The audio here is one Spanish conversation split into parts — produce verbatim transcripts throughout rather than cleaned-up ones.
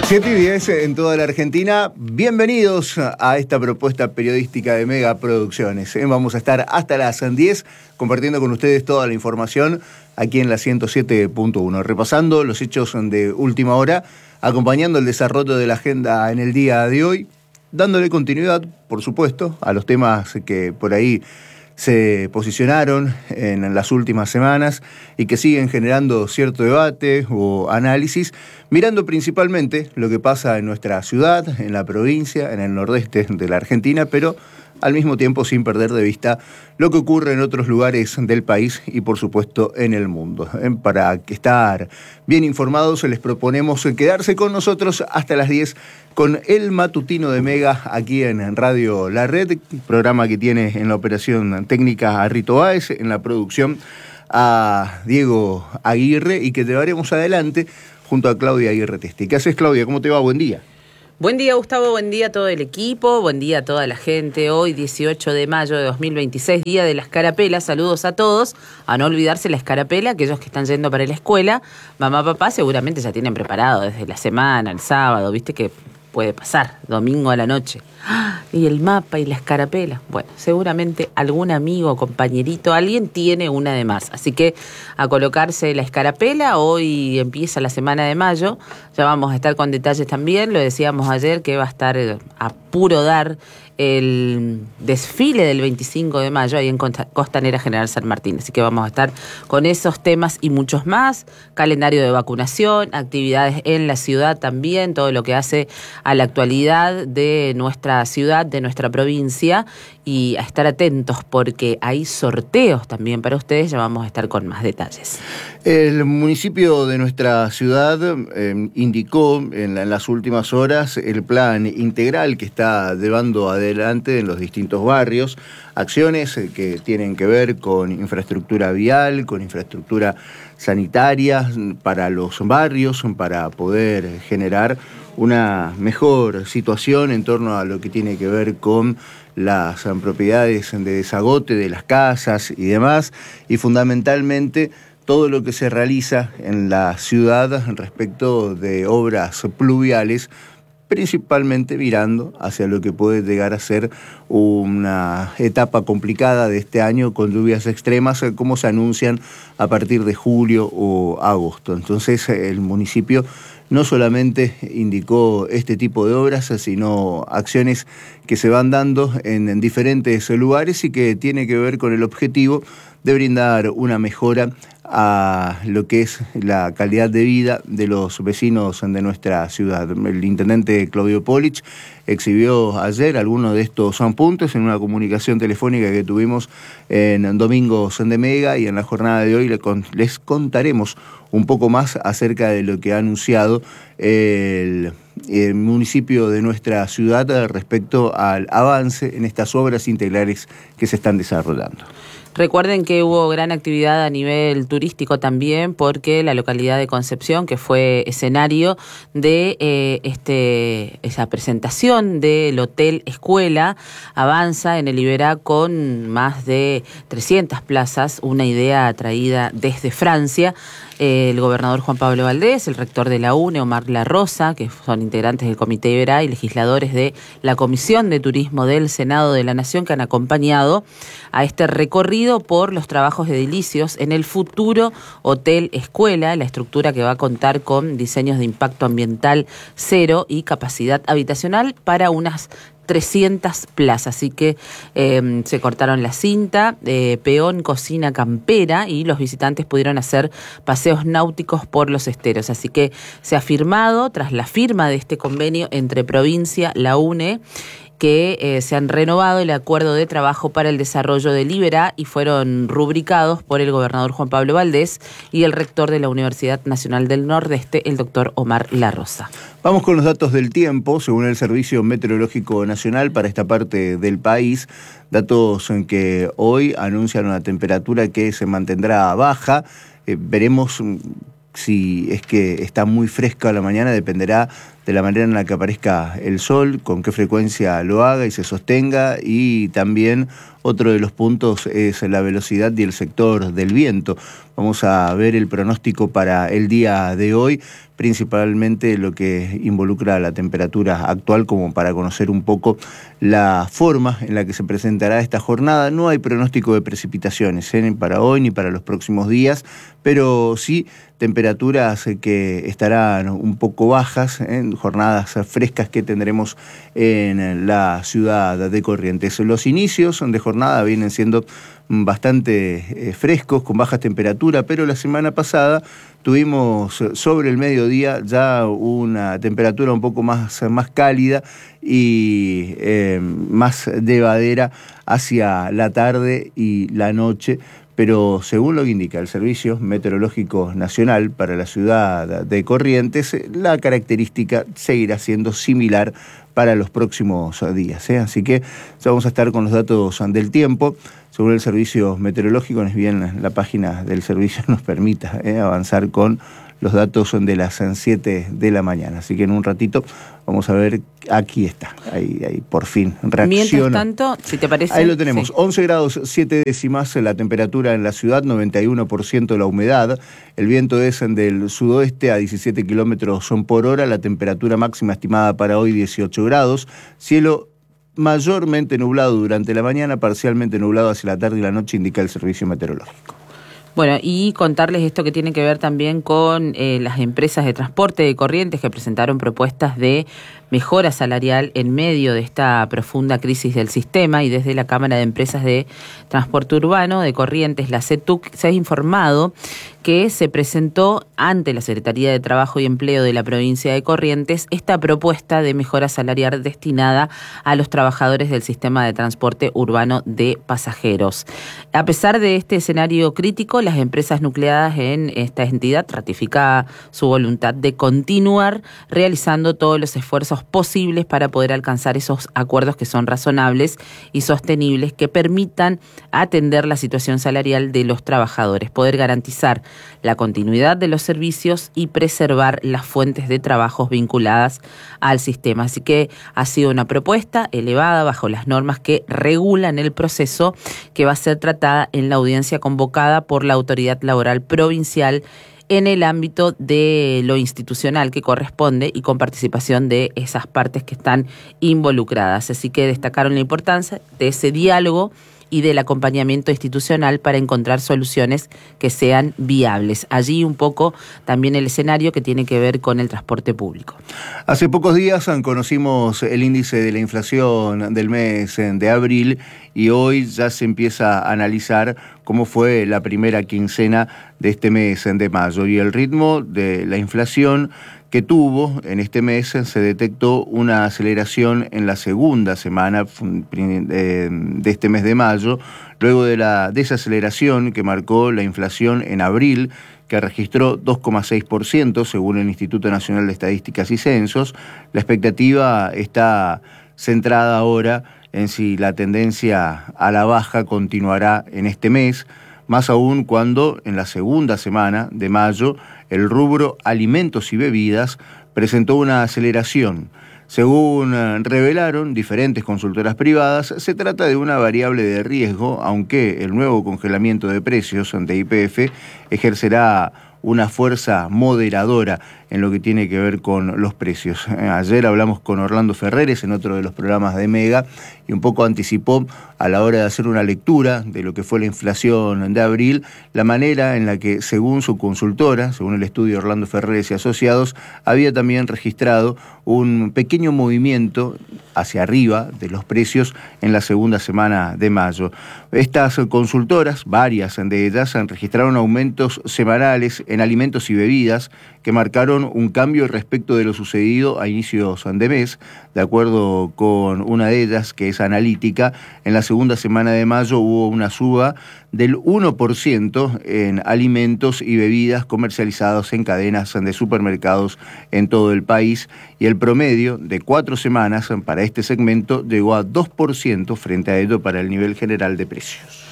siete y diez en toda la Argentina. Bienvenidos a esta propuesta periodística de Mega Producciones. Vamos a estar hasta las diez compartiendo con ustedes toda la información aquí en la ciento siete punto uno, repasando los hechos de última hora, acompañando el desarrollo de la agenda en el día de hoy, dándole continuidad, por supuesto, a los temas que por ahí se posicionaron en las últimas semanas y que siguen generando cierto debate o análisis, mirando principalmente lo que pasa en nuestra ciudad, en la provincia, en el nordeste de la Argentina, pero al mismo tiempo sin perder de vista lo que ocurre en otros lugares del país y por supuesto en el mundo. Para estar bien informados les proponemos quedarse con nosotros hasta las diez con el matutino de Mega aquí en Radio La Red, programa que tiene en la operación técnica a Rito Báez, en la producción a Diego Aguirre y que llevaremos adelante junto a Claudia Aguirre Testi. ¿Qué haces, Claudia? ¿Cómo te va? Buen día. Buen día, Gustavo, buen día a todo el equipo, buen día a toda la gente. Hoy, dieciocho de mayo de dos mil veintiséis, día de la escarapela. Saludos a todos. A no olvidarse la escarapela, aquellos que están yendo para la escuela. Mamá, papá seguramente ya tienen preparado desde la semana, el sábado, viste que puede pasar, domingo a la noche. ¡Ah! Y el mapa y la escarapela. Bueno, seguramente algún amigo, compañerito, alguien tiene una de más. Así que a colocarse la escarapela. Hoy empieza la semana de mayo. Ya vamos a estar con detalles también. Lo decíamos ayer que va a estar a puro dar el desfile del veinticinco de mayo ahí en Costanera General San Martín. Así que vamos a estar con esos temas y muchos más. Calendario de vacunación, actividades en la ciudad también, todo lo que hace a la actualidad de nuestra ciudad, de nuestra provincia, y a estar atentos porque hay sorteos también para ustedes. Ya vamos a estar con más detalles. El municipio de nuestra ciudad eh, indicó en, la, en las últimas horas el plan integral que está llevando adelante en los distintos barrios, acciones eh, que tienen que ver con infraestructura vial, con infraestructura sanitaria para los barrios, para poder generar una mejor situación en torno a lo que tiene que ver con las propiedades de desagote de las casas y demás, y fundamentalmente todo lo que se realiza en la ciudad respecto de obras pluviales, principalmente mirando hacia lo que puede llegar a ser una etapa complicada de este año con lluvias extremas, como se anuncian a partir de julio o agosto. Entonces el municipio no solamente indicó este tipo de obras, sino acciones que se van dando en, en diferentes lugares y que tiene que ver con el objetivo de brindar una mejora a lo que es la calidad de vida de los vecinos de nuestra ciudad. El intendente Claudio Polich exhibió ayer algunos de estos puntos en una comunicación telefónica que tuvimos en Domingos de Mega, y en la jornada de hoy les contaremos un poco más acerca de lo que ha anunciado el, el municipio de nuestra ciudad respecto al avance en estas obras integrales que se están desarrollando. Recuerden que hubo gran actividad a nivel turístico también, porque la localidad de Concepción, que fue escenario de eh, este esa presentación del Hotel Escuela, avanza en el Iberá con más de trescientas plazas, una idea traída desde Francia. El gobernador Juan Pablo Valdés, el rector de la U N E, Omar La Rosa, que son integrantes del Comité Iberá, y legisladores de la Comisión de Turismo del Senado de la Nación, que han acompañado a este recorrido por los trabajos edilicios en el futuro Hotel Escuela, la estructura que va a contar con diseños de impacto ambiental cero y capacidad habitacional para unas trescientas plazas. Así que eh, se cortaron la cinta, eh, peón, cocina campera, y los visitantes pudieron hacer paseos náuticos por los esteros. Así que se ha firmado, tras la firma de este convenio entre provincia, la U N E, que eh, se han renovado el acuerdo de trabajo para el desarrollo del Iberá y fueron rubricados por el gobernador Juan Pablo Valdés y el rector de la Universidad Nacional del Nordeste, el doctor Omar La Rosa. Vamos con los datos del tiempo. Según el Servicio Meteorológico Nacional para esta parte del país, datos en que hoy anuncian una temperatura que se mantendrá baja. Eh, veremos si es que está muy fresca la mañana, dependerá de la manera en la que aparezca el sol, con qué frecuencia lo haga y se sostenga, y también otro de los puntos es la velocidad y el sector del viento. Vamos a ver el pronóstico para el día de hoy, principalmente lo que involucra la temperatura actual, como para conocer un poco la forma en la que se presentará esta jornada. No hay pronóstico de precipitaciones ¿eh? ni para hoy ni para los próximos días, pero sí temperaturas que estarán un poco bajas, ¿eh? jornadas frescas que tendremos en la ciudad de Corrientes. Los inicios de jornada vienen siendo bastante eh, frescos, con bajas temperaturas, pero la semana pasada tuvimos sobre el mediodía ya una temperatura un poco más, más cálida y eh, más llevadera hacia la tarde y la noche. Pero según lo que indica el Servicio Meteorológico Nacional para la ciudad de Corrientes, la característica seguirá siendo similar para los próximos días, ¿eh? Así que ya vamos a estar con los datos del tiempo. Según el Servicio Meteorológico, es bien la página del servicio nos permita ¿eh? avanzar con los datos son de las siete de la mañana. Así que en un ratito vamos a ver, aquí está, ahí, ahí por fin reacciona. Mientras tanto, si te parece... Ahí lo tenemos, sí. once grados siete décimas la temperatura en la ciudad, noventa y uno por ciento la humedad, el viento es del sudoeste a diecisiete kilómetros por hora, la temperatura máxima estimada para hoy dieciocho grados, cielo mayormente nublado durante la mañana, parcialmente nublado hacia la tarde y la noche, indica el Servicio Meteorológico. Bueno, y contarles esto que tiene que ver también con eh, las empresas de transporte de Corrientes que presentaron propuestas de mejora salarial en medio de esta profunda crisis del sistema, y desde la Cámara de Empresas de Transporte Urbano de Corrientes, la C E T U C, se ha informado que se presentó ante la Secretaría de Trabajo y Empleo de la provincia de Corrientes esta propuesta de mejora salarial destinada a los trabajadores del sistema de transporte urbano de pasajeros. A pesar de este escenario crítico, las empresas nucleadas en esta entidad ratifican su voluntad de continuar realizando todos los esfuerzos posibles para poder alcanzar esos acuerdos que son razonables y sostenibles, que permitan atender la situación salarial de los trabajadores, poder garantizar la continuidad de los servicios y preservar las fuentes de trabajos vinculadas al sistema. Así que ha sido una propuesta elevada bajo las normas que regulan el proceso, que va a ser tratada en la audiencia convocada por la Autoridad Laboral Provincial en el ámbito de lo institucional que corresponde y con participación de esas partes que están involucradas. Así que destacaron la importancia de ese diálogo y del acompañamiento institucional para encontrar soluciones que sean viables. Allí un poco también el escenario que tiene que ver con el transporte público. Hace pocos días conocimos el índice de la inflación del mes de abril y hoy ya se empieza a analizar cómo fue la primera quincena de este mes de mayo, y el ritmo de la inflación que tuvo en este mes se detectó una aceleración en la segunda semana de este mes de mayo, luego de la desaceleración que marcó la inflación en abril, que registró dos coma seis por ciento según el Instituto Nacional de Estadísticas y Censos. La expectativa está centrada ahora en si la tendencia a la baja continuará en este mes, más aún cuando en la segunda semana de mayo el rubro alimentos y bebidas presentó una aceleración. Según revelaron diferentes consultoras privadas, se trata de una variable de riesgo, aunque el nuevo congelamiento de precios ante Y P F ejercerá una fuerza moderadora en lo que tiene que ver con los precios. Ayer hablamos con Orlando Ferreres en otro de los programas de Mega y un poco anticipó a la hora de hacer una lectura de lo que fue la inflación de abril, la manera en la que, según su consultora, según el estudio Orlando Ferreres y Asociados, había también registrado un pequeño movimiento hacia arriba de los precios en la segunda semana de mayo. Estas consultoras, varias de ellas, registraron aumentos semanales en alimentos y bebidas que marcaron un cambio respecto de lo sucedido a inicios de mes. De acuerdo con una de ellas, que es analítica, en la segunda semana de mayo hubo una suba del uno por ciento en alimentos y bebidas comercializados en cadenas de supermercados en todo el país, y el promedio de cuatro semanas para este segmento llegó a dos por ciento frente a ello para el nivel general de precios.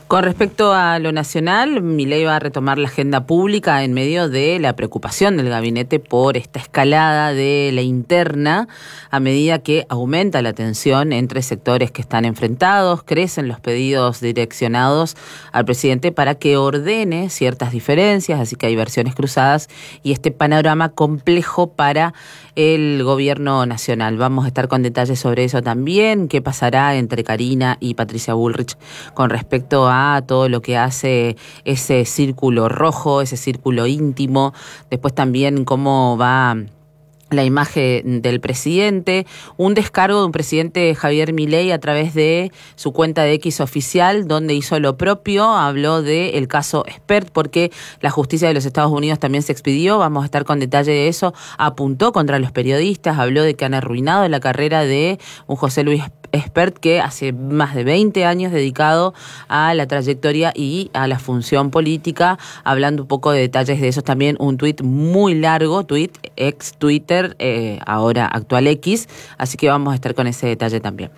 Con respecto a lo nacional, Milei va a retomar la agenda pública en medio de la preocupación del gabinete por esta escalada de la interna a medida que aumenta la tensión entre sectores que están enfrentados, crecen los pedidos direccionados al presidente para que ordene ciertas diferencias, así que hay versiones cruzadas y este panorama complejo para el gobierno nacional. Vamos a estar con detalles sobre eso también, qué pasará entre Karina y Patricia Bullrich con respecto a a todo lo que hace ese círculo rojo, ese círculo íntimo, después también cómo va la imagen del presidente, un descargo de un presidente Javier Milei a través de su cuenta de X oficial, donde hizo lo propio, habló del caso Spert, porque la justicia de los Estados Unidos también se expidió, vamos a estar con detalle de eso, apuntó contra los periodistas, habló de que han arruinado la carrera de un José Luis Spert que hace más de veinte años dedicado a la trayectoria y a la función política, hablando un poco de detalles de eso también, un tuit muy largo, tuit ex Twitter, eh, ahora actual X, así que vamos a estar con ese detalle también.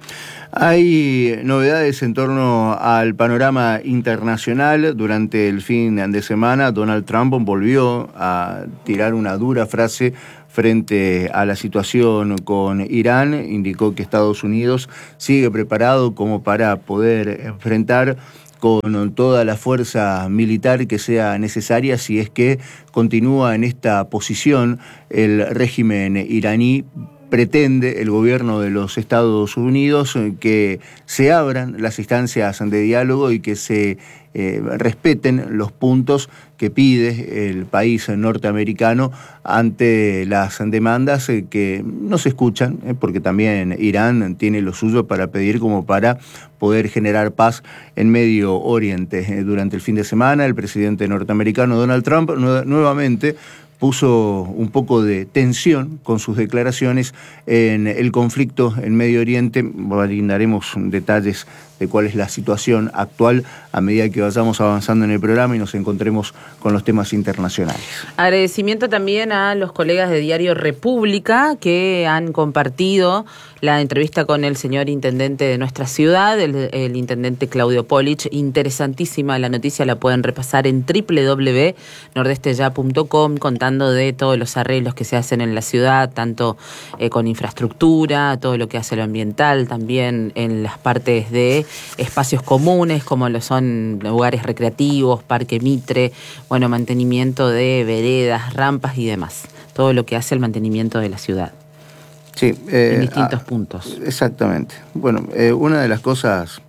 Hay novedades en torno al panorama internacional. Durante el fin de semana, Donald Trump volvió a tirar una dura frase frente a la situación con Irán. Indicó que Estados Unidos sigue preparado como para poder enfrentar con toda la fuerza militar que sea necesaria si es que continúa en esta posición el régimen iraní. Pretende el gobierno de los Estados Unidos que se abran las instancias de diálogo y que se eh, respeten los puntos que pide el país norteamericano ante las demandas eh, que no se escuchan, eh, porque también Irán tiene lo suyo para pedir como para poder generar paz en Medio Oriente. Eh, durante el fin de semana, el presidente norteamericano Donald Trump nu- nuevamente puso un poco de tensión con sus declaraciones en el conflicto en Medio Oriente. Brindaremos detalles de cuál es la situación actual a medida que vayamos avanzando en el programa y nos encontremos con los temas internacionales. Agradecimiento también a los colegas de Diario República que han compartido la entrevista con el señor intendente de nuestra ciudad, el, el intendente Claudio Polich. Interesantísima la noticia, la pueden repasar en doble u doble u doble u punto nordeste ya punto com, contando de todos los arreglos que se hacen en la ciudad, tanto eh, con infraestructura, todo lo que hace lo ambiental, también en las partes de espacios comunes, como lo son lugares recreativos, Parque Mitre, bueno, mantenimiento de veredas, rampas y demás. Todo lo que hace el mantenimiento de la ciudad. Sí, eh, en distintos ah, puntos. Exactamente. Bueno, eh, una de las cosas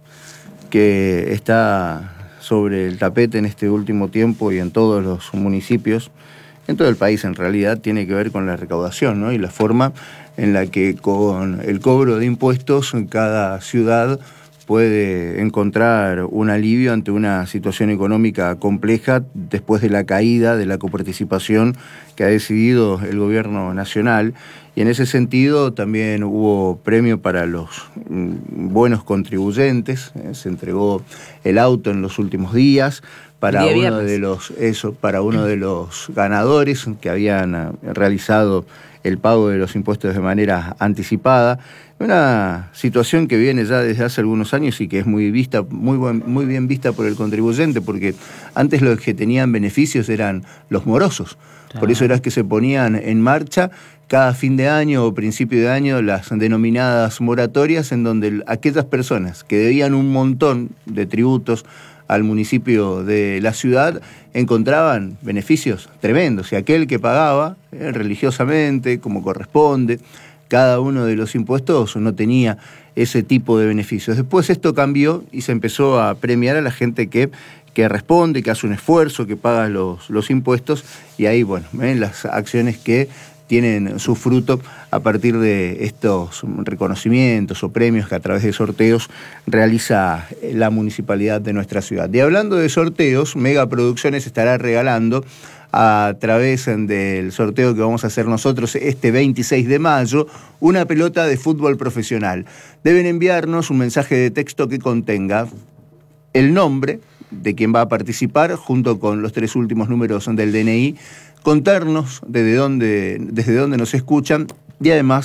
que está sobre el tapete en este último tiempo y en todos los municipios, en todo el país en realidad, tiene que ver con la recaudación, ¿no? Y la forma en la que con el cobro de impuestos cada ciudad puede encontrar un alivio ante una situación económica compleja después de la caída de la coparticipación que ha decidido el gobierno nacional. Y en ese sentido también hubo premio para los buenos contribuyentes. Eh, se entregó el auto en los últimos días para uno viernes. de los eso para uno de los ganadores que habían realizado el pago de los impuestos de manera anticipada. Una situación que viene ya desde hace algunos años y que es muy vista, muy, buen, muy bien vista por el contribuyente, porque antes los que tenían beneficios eran los morosos. Por eso era que se ponían en marcha cada fin de año o principio de año las denominadas moratorias, en donde aquellas personas que debían un montón de tributos al municipio de la ciudad encontraban beneficios tremendos. Y aquel que pagaba eh, religiosamente, como corresponde, cada uno de los impuestos no tenía ese tipo de beneficios. Después esto cambió y se empezó a premiar a la gente que, que responde, que hace un esfuerzo, que paga los, los impuestos, y ahí, bueno, ven las acciones que tienen su fruto a partir de estos reconocimientos o premios que a través de sorteos realiza la municipalidad de nuestra ciudad. Y hablando de sorteos, Mega Producciones estará regalando a través del sorteo que vamos a hacer nosotros este veintiséis de mayo, una pelota de fútbol profesional. Deben enviarnos un mensaje de texto que contenga el nombre de quien va a participar, junto con los tres últimos números del D N I, contarnos desde dónde, desde dónde nos escuchan y además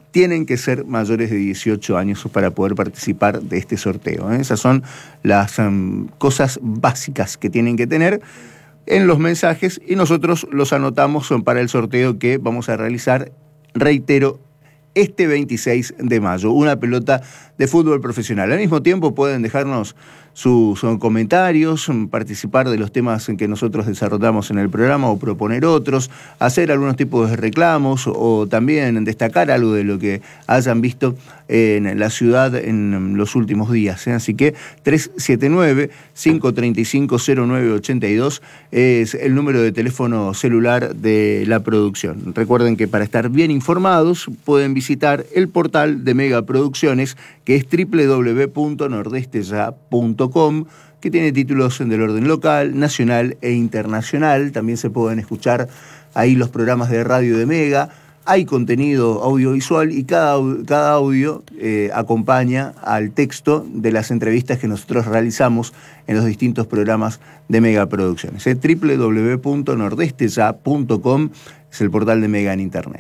tienen que ser mayores de dieciocho años para poder participar de este sorteo. ¿eh? Esas son las um, cosas básicas que tienen que tener en los mensajes y nosotros los anotamos para el sorteo que vamos a realizar, reitero, este veintiséis de mayo, una pelota de fútbol profesional. Al mismo tiempo pueden dejarnos sus comentarios, participar de los temas en que nosotros desarrollamos en el programa o proponer otros, hacer algunos tipos de reclamos o también destacar algo de lo que hayan visto en la ciudad en los últimos días. ¿eh? Así que tres siete nueve, cinco tres cinco, cero nueve ocho dos es el número de teléfono celular de la producción. Recuerden que para estar bien informados pueden visitar el portal de Mega Producciones, que es doble u doble u doble u punto nordeste ya punto com, que tiene títulos del orden local, nacional e internacional. También se pueden escuchar ahí los programas de radio de Mega. Hay contenido audiovisual y cada, cada audio eh, acompaña al texto de las entrevistas que nosotros realizamos en los distintos programas de Mega Producciones. Eh, doble u doble u doble u punto nordeste ya punto com es el portal de Mega en Internet.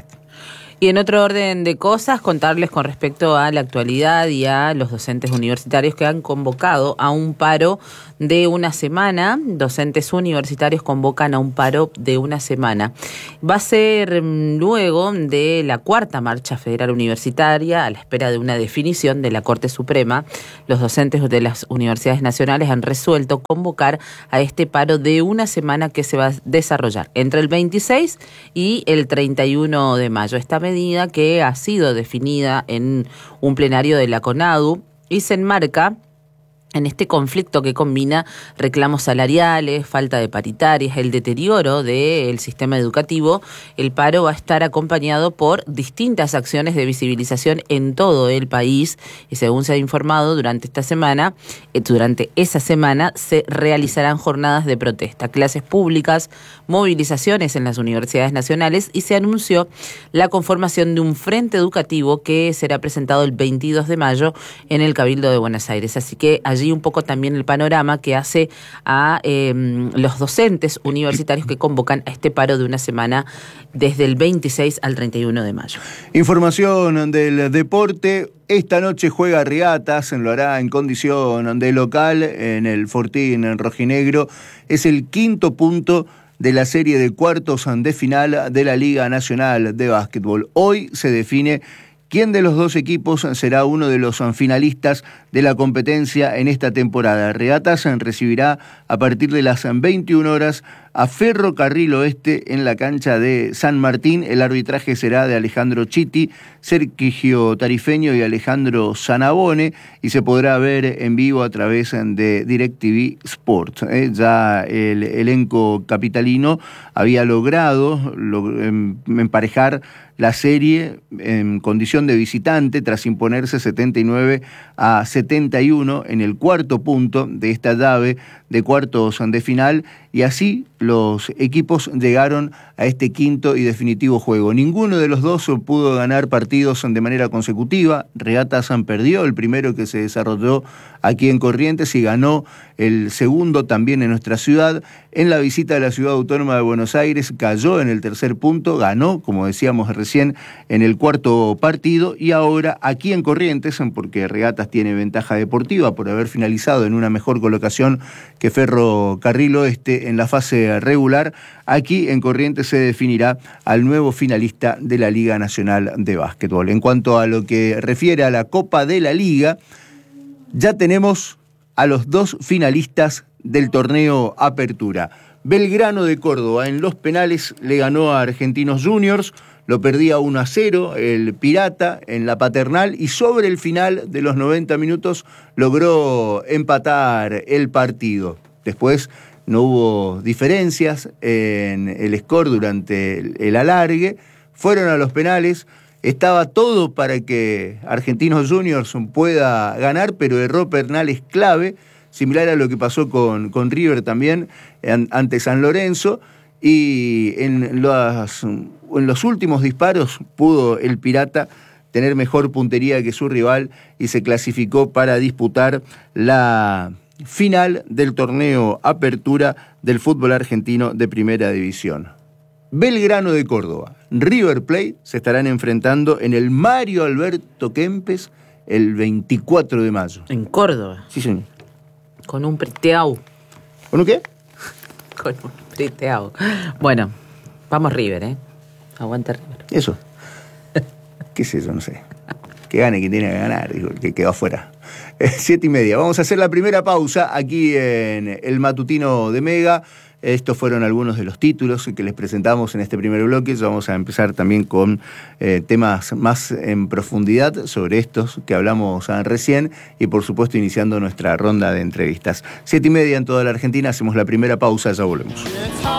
Y en otro orden de cosas, contarles con respecto a la actualidad y a los docentes universitarios que han convocado a un paro de una semana. Docentes universitarios convocan a un paro de una semana. Va a ser luego de la cuarta marcha federal universitaria, a la espera de una definición de la Corte Suprema. Los docentes de las universidades nacionales han resuelto convocar a este paro de una semana que se va a desarrollar entre el veintiséis y el treinta y uno de mayo. Esta medida, que ha sido definida en un plenario de la CONADU y se enmarca en este conflicto que combina reclamos salariales, falta de paritarias, el deterioro del sistema educativo. El paro va a estar acompañado por distintas acciones de visibilización en todo el país y, según se ha informado, durante esta semana, eh, durante esa semana se realizarán jornadas de protesta, clases públicas, movilizaciones en las universidades nacionales y se anunció la conformación de un frente educativo que será presentado el veintidós de mayo en el Cabildo de Buenos Aires. Así que allí un poco también el panorama que hace a eh, los docentes universitarios que convocan a este paro de una semana desde el veintiséis al treinta y uno de mayo. Información del deporte. Esta noche juega Regatas, lo hará en condición de local en el Fortín en rojinegro. Es el quinto punto de la serie de cuartos de final de la Liga Nacional de Básquetbol. Hoy se define quién de los dos equipos será uno de los finalistas de la competencia en esta temporada. Regatas recibirá a partir de las veintiuna horas a Ferrocarril Oeste en la cancha de San Martín. El arbitraje será de Alejandro Chiti, Sergio Tarifeño y Alejandro Sanabone, y se podrá ver en vivo a través de DirecTV Sports. Eh, ya el elenco capitalino había logrado lo, em, emparejar la serie en condición de visitante tras imponerse setenta y nueve a setenta y uno en el cuarto punto de esta llave de cuartos de final, y así los equipos llegaron a este quinto y definitivo juego. Ninguno de los dos pudo ganar partidos de manera consecutiva. Regatas perdió el primero que se desarrolló aquí en Corrientes y ganó el segundo también en nuestra ciudad. En la visita a la Ciudad Autónoma de Buenos Aires cayó en el tercer punto, ganó, como decíamos recién, en el cuarto partido, y ahora aquí en Corrientes, porque Regatas tiene ventaja deportiva por haber finalizado en una mejor colocación que Ferrocarril Oeste en la fase regular, aquí en Corrientes se definirá al nuevo finalista de la Liga Nacional de Básquetbol. En cuanto a lo que refiere a la Copa de la Liga, ya tenemos a los dos finalistas del torneo Apertura. Belgrano de Córdoba en los penales le ganó a Argentinos Juniors, lo perdía uno a cero el Pirata en la Paternal, y sobre el final de los noventa minutos logró empatar el partido. Después no hubo diferencias en el score durante el alargue, fueron a los penales. Estaba todo para que Argentinos Juniors pueda ganar, pero erró penales clave, similar a lo que pasó con, con River también ante San Lorenzo, y en los, en los últimos disparos pudo el Pirata tener mejor puntería que su rival y se clasificó para disputar la final del torneo Apertura del fútbol argentino de Primera División. Belgrano de Córdoba River Plate se estarán enfrentando en el Mario Alberto Kempes el veinticuatro de mayo. En Córdoba. Sí, señor. Con un priteau. ¿Con un qué? Con un priteau. Bueno, vamos River, ¿eh? Aguanta River. Eso. ¿Qué es eso? No sé. Que gane quien tiene que ganar, digo, que quedó afuera. Eh, siete y media. Vamos a hacer la primera pausa aquí en el matutino de Mega. Estos fueron algunos de los títulos que les presentamos en este primer bloque. Vamos a empezar también con eh, temas más en profundidad sobre estos que hablamos ah, recién y por supuesto iniciando nuestra ronda de entrevistas. Siete y media en toda la Argentina, hacemos la primera pausa, ya volvemos.